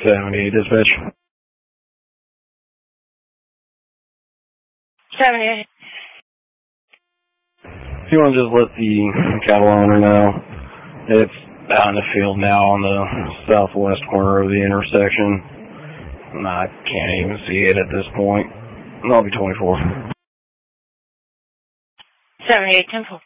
78 dispatch. 78. If you want to just let the cattle owner know, it's out in the field now on the southwest corner of the intersection. I can't even see it at this point. I'll be 24. 78, 10-4.